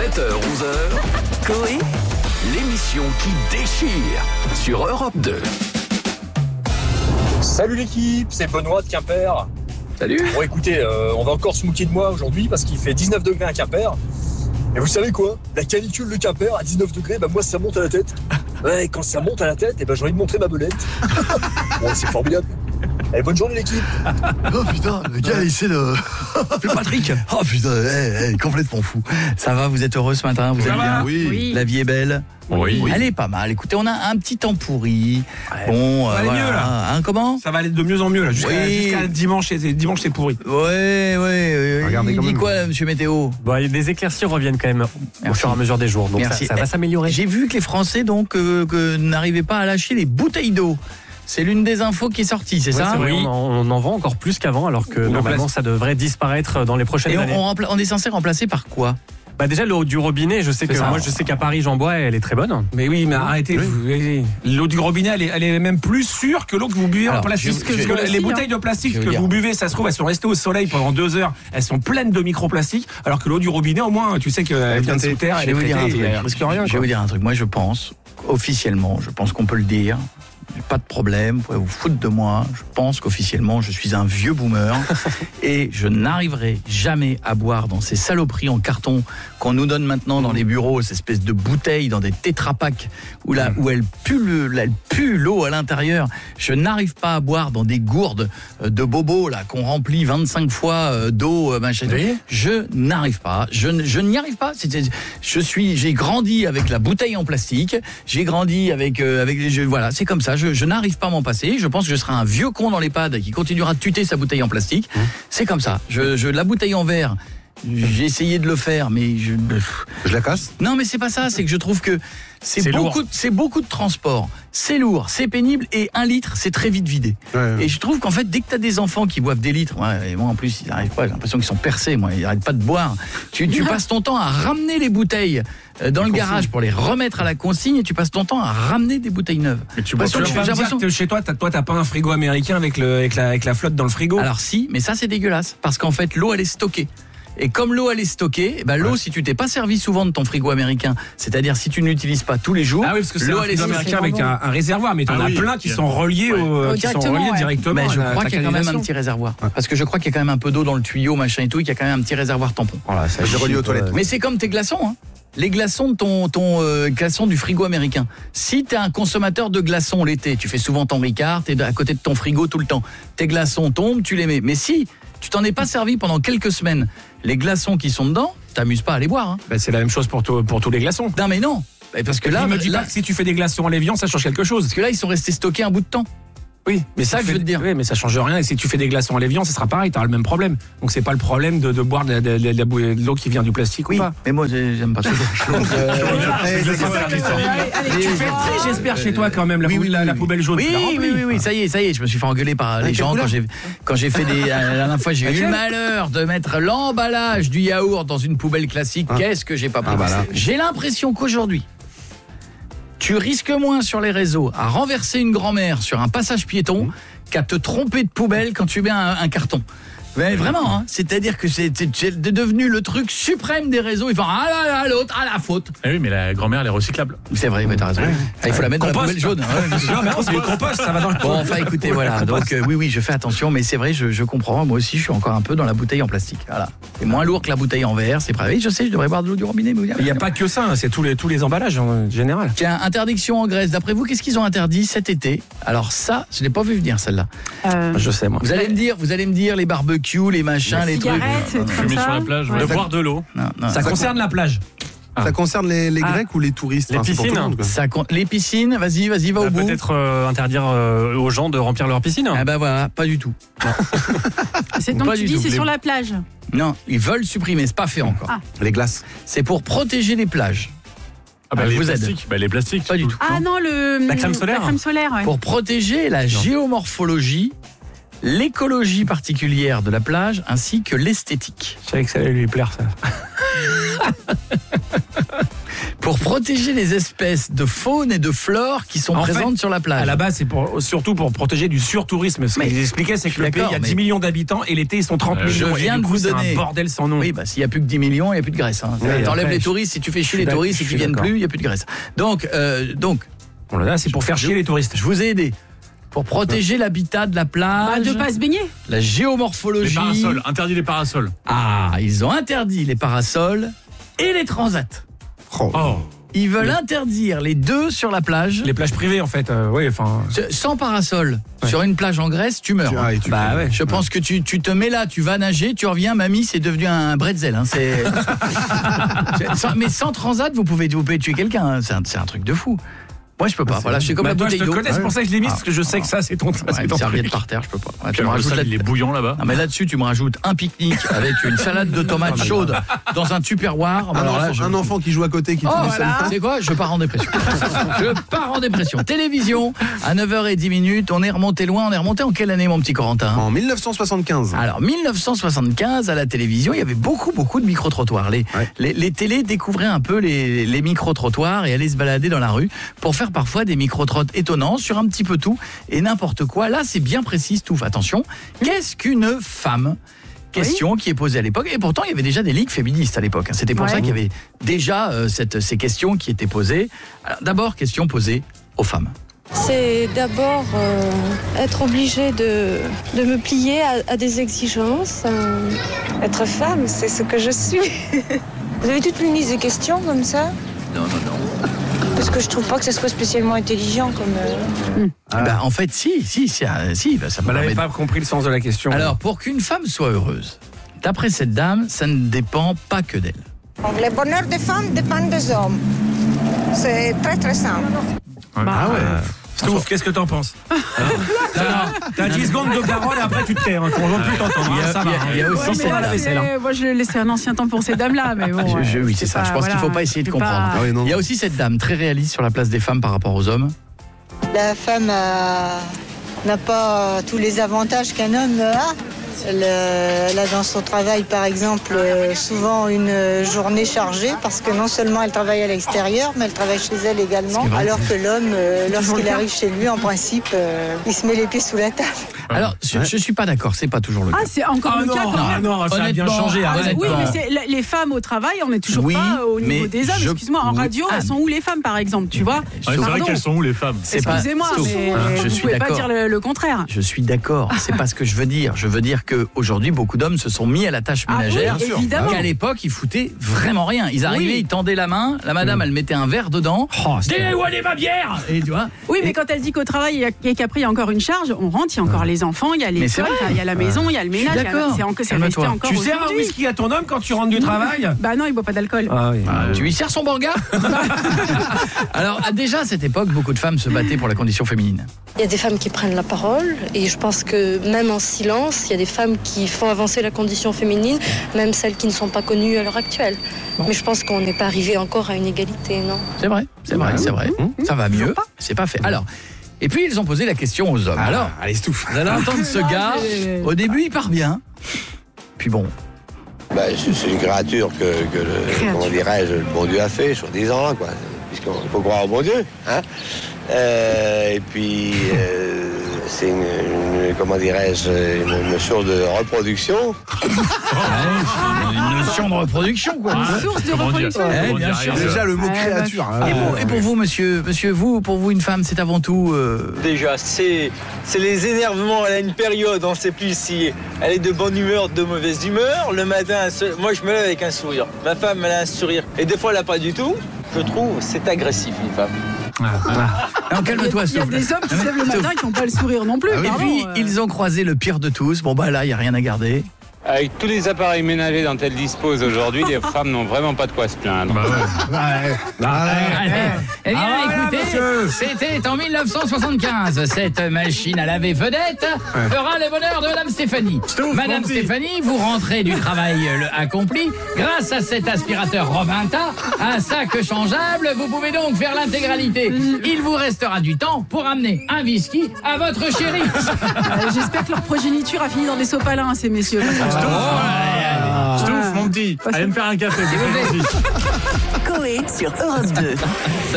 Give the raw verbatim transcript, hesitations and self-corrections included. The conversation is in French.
sept heures onze heures, Coé, l'émission qui déchire sur Europe deux. Salut l'équipe, c'est Benoît de Quimper. Salut. Bon écoutez, euh, on va encore se moquer de moi aujourd'hui parce qu'il fait dix-neuf degrés à Quimper. Et vous savez quoi ? La canicule de Quimper à dix-neuf degrés, bah moi ça monte à la tête. Ouais, quand ça monte à la tête, et ben j'ai envie de montrer ma belette. Bon, c'est formidable. Allez, bonne journée l'équipe. Oh putain, le gars il essaie de... Le Patrick. Oh putain, hey, hey, complètement fou. Ça va, vous êtes heureux ce matin, vous Ça allez va bien Oui. Oui. La vie est belle. Oui. Elle est pas mal. Écoutez, on a un petit temps pourri. Bon, va aller voilà. mieux, là. Hein, comment ? Ça va aller de mieux en mieux là. Jusqu'à, Oui. jusqu'à dimanche, c'est, dimanche c'est pourri. Ouais, ouais. euh, Regardez il quand dit même. quoi, monsieur Météo ? Bon, les éclaircies reviennent quand même au Merci. fur et à mesure des jours, donc ça, Merci. ça va s'améliorer. J'ai vu que les Français donc euh, que n'arrivaient pas à lâcher les bouteilles d'eau. C'est l'une des infos qui est sortie, c'est Ouais, ça ? c'est vrai, on, en, on en vend encore plus qu'avant, alors que On normalement remplace. ça devrait disparaître dans les prochaines Et on, années. on rempla- on est censé remplacer par quoi ? Bah déjà l'eau du robinet, je sais que ça. moi je sais qu'à Paris j'en bois, elle est très bonne. Mais oui, mais arrêtez. Oui. vous- oui. L'eau du robinet, elle est, elle est même plus sûre que l'eau que vous buvez Alors, en plastique. je- Parce je- que je- les hein. bouteilles de plastique Je veux que dire. vous buvez, ça se trouve, elles sont restées au soleil pendant deux heures. Elles sont pleines de microplastiques. Alors que l'eau du robinet, au moins, tu sais qu'elle vient de sous terre, Je elle vais est vous dire un traitée, truc. elle risque rien. Je vais quoi. vous dire un truc. Moi, je pense, officiellement, je pense qu'on peut le dire. Pas de problème, vous pouvez vous foutre de moi. Je pense qu'officiellement, je suis un vieux boomer et je n'arriverai jamais à boire dans ces saloperies en carton qu'on nous donne maintenant dans les bureaux, ces espèces de bouteilles dans des tétrapacks où, là, où elle pue le- elle pue l'eau à l'intérieur. Je n'arrive pas à boire dans des gourdes euh, de bobos là qu'on remplit vingt-cinq fois euh, d'eau, euh, machin. Oui. Je n'arrive pas. Je, n- je n'y arrive pas. C'est- c'est- je suis, j'ai grandi avec la bouteille en plastique. J'ai grandi avec, euh, avec, je- voilà, c'est comme ça. Je, je n'arrive pas à m'en passer. Je pense que je serai un vieux con dans l'EHPAD qui continuera de tuter sa bouteille en plastique. C'est comme ça. Je, je, la bouteille en verre. J'ai essayé de le faire, mais je. Je la casse. Non, mais c'est pas ça. C'est que je trouve que c'est C'est beaucoup, lourd. de- c'est beaucoup de transport. C'est lourd, c'est pénible et un litre, c'est très vite vidé. Ouais. Et je trouve qu'en fait, dès que tu as des enfants qui boivent des litres, ouais, et moi en plus, ils n'arrivent pas, j'ai l'impression qu'ils sont percés, moi, ils n'arrêtent pas de boire. Tu, tu passes ton temps à ramener les bouteilles euh, dans le garage pour les remettre à la consigne et tu passes ton temps à ramener des bouteilles neuves. Mais tu bois Tu Parce vas que pas j'ai me dire l'impression- que chez toi, t'as, toi, t'as pas un frigo américain avec, le, avec, la, avec la flotte dans le frigo. Alors si, mais ça c'est dégueulasse, parce qu'en fait, l'eau elle est stockée. Et comme l'eau elle est stockée, eh ben, l'eau, si tu t'es pas servi souvent de ton frigo américain, c'est-à-dire si tu ne l'utilises pas tous les jours, Ah oui, parce que c'est l'eau un elle est frigo stockée. américain avec un, un réservoir, mais t'en Ah as oui. plein qui sont reliés, au, Ouais. qui sont Directement, reliés ouais. directement. Mais je à la- crois ta qu'il y a quand même un canalisation. petit réservoir. Parce que je crois qu'il y a quand même un peu d'eau dans le tuyau, machin et tout, et qu'il y a quand même un petit réservoir tampon. Voilà, ça Je relie aux toilettes. Mais c'est comme tes glaçons, hein. Les glaçons de ton, ton euh, glaçon du frigo américain. Si t'es un consommateur de glaçons l'été, tu fais souvent ton Ricard, t'es à côté de ton frigo tout le temps. Tes glaçons tombent, tu les mets. Mais si tu t'en es pas servi pendant quelques semaines, les glaçons qui sont dedans, t'amuses pas à les boire. Hein. Bah, c'est la même chose pour, tout- pour tous les glaçons. Non mais non. Bah, Parce que là, Là, me dis là- pas que si tu fais des glaçons en l'évian, ça change quelque chose. parce que là, ils sont restés stockés un bout de temps. Oui, mais C'est ça si que tu je fais- veux te dire. Oui, mais ça change rien. Et si tu fais des glaçons en l'évian, ça sera pareil, tu auras le même problème. Donc c'est pas le problème de, de boire de, de- de- de la bou- de l'eau qui vient du plastique Oui, ou pas. mais moi, j'ai- j'aime pas ça. Tu fais le tri, j'espère, chez toi quand même, la, Oui, poubelle, oui, la, oui, la oui. poubelle jaune. Oui, tu la oui, remplis. oui, oui, ça y est, ça y est, je me suis fait engueuler par les gens quand j'ai quand j'ai fait des la dernière fois j'ai eu le malheur de mettre l'emballage du yaourt dans une poubelle classique. Qu'est-ce que j'ai pas pris. Ah, bah là. J'ai l'impression qu'aujourd'hui tu risques moins sur les réseaux à renverser une grand-mère sur un passage piéton qu'à te tromper de poubelle quand tu mets un, un carton. Mais vraiment, hein, c'est-à-dire que c'est c'est- c'est devenu le truc suprême des réseaux. Ils font ah là là, l'autre, à la faute. Ah oui, mais la grand-mère, elle est recyclable. C'est vrai, mais t'as raison. Ah, il faut la mettre dans la Compost. poubelle jaune. Ouais, bien sûr. Non, mais non, c'est le compost, ça va dans le Bon, enfin, écoutez, voilà. Donc, euh, oui, oui, je fais attention, mais c'est vrai, je, je comprends. Moi aussi, je suis encore un peu dans la bouteille en plastique. Voilà. C'est moins lourd que la bouteille en verre, c'est vrai. Oui, je sais, je devrais boire de l'eau du robinet, mais vous Il n'y a pas que ça, hein, c'est tous les, tous les emballages en général. Tiens, interdiction en Grèce. D'après vous, qu'est-ce qu'ils ont interdit cet été? Alors, ça, je l'ai pas vu venir, celle-là. Euh, Je sais, moi. Vous allez me dire, vous allez me dire, les barbecues, les machins, les, trucs. cigarettes, Non, non, tout Fumer ça. sur la plage, Ouais. de Ça- boire de l'eau. non, non. Ça concerne la plage. Ça concerne les, les Ah. Grecs ou les touristes? Les Enfin, c'est pour tout le piscines. monde, quoi. Ça con- les piscines, vas-y, vas-y, va bah, au bout. peut-être euh, interdire euh, aux gens de remplir leur piscine. Ah bah voilà, pas du tout. C'est donc Pas tu du dis tout. c'est Les- sur la plage. Non, ils veulent supprimer, c'est pas fait encore. Ah. Les glaces. C'est pour protéger les plages. Ah bah, Ah, je les vous aide. plastiques. Bah, les plastiques. Pas du tout. Ah non, le La crème solaire. La crème solaire, ouais. Pour protéger la géomorphologie, l'écologie particulière de la plage ainsi que l'esthétique. Je savais que ça allait lui plaire, ça. Pour protéger les espèces de faune et de flore qui sont En présentes fait, sur la plage. À la base, c'est pour, surtout pour protéger du surtourisme. Ce Mais- qu'ils expliquaient, c'est que le pays, il y a D'accord, dix mais- millions d'habitants et l'été, ils sont trente Euh, millions. je viens et du de coup, vous c'est donner- un bordel sans nom. Oui, bah s'il n'y a plus que dix millions, il n'y a plus de graisse. Hein. Oui, T'enlèves après, les je- touristes, si tu fais je chier suis les touristes d'ac- et je qu'ils suis viennent d'accord. plus, il n'y a plus de graisse. Donc, euh, donc Bon, là, c'est pour faire chier les touristes. je vous ai aidé. Pour protéger l'habitat de la Bah, plage, de pas se baigner. la Les géomorphologie. parasols, interdit les parasols. Ah, ils ont interdit les parasols et les transats. Oh. Ils veulent interdire les deux sur la plage. Les plages privées, en fait. Euh, oui, enfin. Sans parasol, Ouais. sur une plage en Grèce, tu meurs. Tu- ah, et tu- Bah ouais. Je pense que tu, tu te mets là, tu vas nager, tu reviens, mamie, c'est devenu un bretzel. Hein, c'est... C'est- sans- mais sans transat, vous pouvez, vous pouvez tuer quelqu'un. Hein, c'est, un, c'est un truc de fou. Moi, je peux pas. Voilà, je suis comme Bah, la toi, je bouteille te d'eau. connais, c'est pour ça que je l'ai mis, parce que je sais que ça, c'est ton, ça, Ouais, c'est une ton serviette truc. par terre, je peux pas. Ouais, tu Puis me alors, le rajoutes sol, là- il est bouillant là-bas. Non, mais là-dessus, tu me rajoutes un pique-nique avec une salade de tomates chaude dans un tupperware. Un, Alors là, enfant, je- un enfant qui joue à côté qui Oh, tourne voilà. seul. C'est quoi? Je pars en dépression. Je pars en dépression. Télévision, à neuf heures dix minutes. On est remonté loin. On est remonté en quelle année, mon petit Corentin? En mille neuf cent soixante-quinze. Alors, mille neuf cent soixante-quinze, à la télévision, il y avait beaucoup, beaucoup de micro-trottoirs. Les, Ouais. les, les télés découvraient un peu les, les micro-trottoirs et allaient se balader dans la rue pour faire parfois des micro-trottes étonnants sur un petit peu tout et n'importe quoi. Là, c'est bien précis, tout. Attention, qu'est-ce qu'une femme? Question qui est posée à l'époque. Et pourtant, il y avait déjà des ligues féministes à l'époque. hein. C'était pour Ouais. ça qu'il y avait déjà euh, cette, ces questions qui étaient posées. Alors, d'abord, question posée aux femmes. C'est d'abord euh, être obligé de, de me plier à, à des exigences. euh. Être femme, c'est ce que je suis. Vous avez toute une liste de questions comme ça? Non, non, non. Parce que je trouve pas que ce soit spécialement intelligent comme... euh, Bah, en fait, si, si, si, euh, si bah, ça me Elle permet n'avait de- pas compris le sens de la question. Alors, pour qu'une femme soit heureuse, d'après cette dame, ça ne dépend pas que d'elle. Le bonheur des femmes dépend des hommes. C'est très très simple. Bah, Ah ouais. Stouff, qu'est-ce que t'en penses? T'as t'as dix secondes de parole et après tu te tais. Hein, qu'on ne veut plus t'entendre. Il y a- hein, ça il y a- va. il y a aussi Ouais, cette- mais voilà, c'est- c'est là. moi, je laissais un ancien temps pour ces dames-là, mais bon. Je- je- euh, oui, c'est ça. Je pense qu'il ne faut pas essayer de c'est comprendre. Ah oui, non, Il y a non. aussi cette dame très réaliste sur la place des femmes par rapport aux hommes. La femme a- n'a pas tous les avantages qu'un homme a. Elle, euh, elle a dans son travail, par exemple, euh, souvent une journée chargée parce que non seulement elle travaille à l'extérieur, mais elle travaille chez elle également. C'est vrai. Alors que l'homme, euh, toujours lorsqu'il le cas. arrive chez lui, en principe, euh, il se met les pieds sous la table. Alors, je ne suis pas d'accord, c'est pas toujours le cas. Ah, c'est encore Ah le non, cas quand ah même. non, ça a bien Honnêtement, changé. ah, Arrête. Oui, Honnêtement. mais c'est la- les femmes au travail, on n'est toujours Oui, pas au niveau mais des hommes. je- Excuse-moi, en oui. radio, Ah, elles sont où les femmes, par exemple, tu vois? Ouais, c'est vrai Pardon. qu'elles sont où les femmes? C'est pas- Excusez-moi, Stop. mais Hein, je vous suis pouvez pas d'accord. dire le, le contraire. Je suis d'accord, c'est pas ce que je veux dire. Je veux dire qu'aujourd'hui, beaucoup d'hommes se sont mis à la tâche Ah oui, ménagère. évidemment. Qu'à l'époque, ils foutaient vraiment rien. Ils arrivaient, Oui. ils tendaient la main, la madame, elle mettait un verre dedans. Oh, c'était- Dis, où est ma bière? Et tu vois. Oui, mais Et- quand elle dit qu'au travail, il y a- et qu'après, il y a encore une charge, on rentre, il y a encore les enfants, il y a Mais c'est l'école, vrai. il y a la maison, il y a le Je suis ménage. il y a- d'accord. C'est encore- c'est Calme-toi. resté encore Tu sers un aujourd'hui. whisky à ton homme quand tu rentres du travail? Bah non, il boit pas d'alcool. Ah oui. Tu lui sers son banga? Alors, à déjà à cette époque, beaucoup de femmes se battaient pour la condition féminine. Il y a des femmes qui prennent la parole et je pense que même en silence, il y a des femmes qui font avancer la condition féminine, même celles qui ne sont pas connues à l'heure actuelle. Mais je pense qu'on n'est pas arrivé encore à une égalité, non? C'est vrai, c'est vrai, c'est vrai. Mmh. Ça va mieux, c'est pas fait. Alors, et puis ils ont posé la question aux hommes. Alors, allez, Stouff. vous allez entendre ce Ah, gars, j'ai- au début il part bien, puis bon, Bah, c'est c'est une créature que, que le, Créature. comment dirais-je, le bon Dieu a fait, soi-disant, quoi. Puisqu'il faut croire au bon Dieu, hein. Euh, et puis, euh, c'est une, une- comment dirais-je, une, une source de reproduction. une notion de reproduction quoi. Ah, source de comment dire reproduction. Eh, Comment bien dire sûr. rien. Déjà, le mot Ouais, créature. bah, hein. Et pour, et pour vous, monsieur, monsieur, vous, pour vous, une femme, c'est avant tout. euh, Déjà, c'est c'est les énervements. Elle a une période, on ne sait plus si elle est de bonne humeur, de mauvaise humeur. Le matin, elle se- moi je me lève avec un sourire. Ma femme, elle a un sourire. Et des fois, elle n'a pas du tout. Je trouve c'est agressif, une femme. Non, calme-toi, Il y a Stouff. des hommes qui se lèvent le matin qui n'ont pas le sourire non plus. Et pardon, puis, euh. ils ont croisé le pire de tous. Bon, bah là, il n'y a rien à garder. Avec tous les appareils ménagers dont elles disposent aujourd'hui, les femmes n'ont vraiment pas de quoi se plaindre. Bah ouais. Allez. Eh bien, Ah, voilà, écoutez, monsieur. c'était en mille neuf cent soixante-quinze. Cette machine à laver vedette fera le bonheur de Madame Stéphanie. Madame mon petit. Stéphanie, vous rentrez du travail euh, le- accompli. Grâce à cet aspirateur Rovinta, un sac changeable, vous pouvez donc faire l'intégralité. Il vous restera du temps pour amener un whisky à votre chérie. Euh, J'espère que leur progéniture a fini dans des sopalins, ces messieurs. Stouff, mon petit. Allez me faire un café. S'il vous plaît. Vas-y. Coé sur Europe deux.